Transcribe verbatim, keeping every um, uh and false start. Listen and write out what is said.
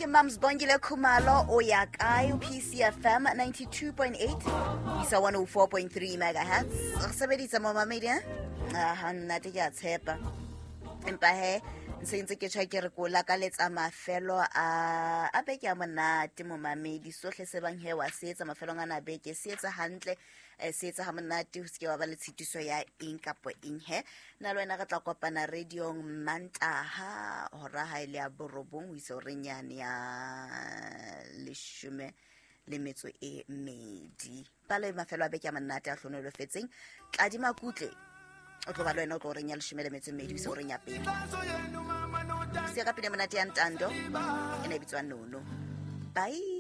Mums Bongile Kumalo Oyakai P C F M ninety-two point eight Isa one oh four point three megahertz Sabedisa mama media ah nna ke a tshepa empa he ntse ke tshwa ke re ko la ka letsa mafelo a a beke a monate mo mamedi sohle se bang he wa setsa mafelo ngana beke setsa hantle setsa ha monate ho se wa ba le tshitiso ya eng kapo eng he na le wena ga tla kopana radio Mantaha hora ha ile a borobong o iso renyane ya leshome le metso e medi pale mafelo a beke a monate a hlonelo fetseng tla di makutle o tlo ba le wena o tlo renya leshome le metso e medi o iso renya pele se ka pele monate ya ntando ene bitswa nono bye.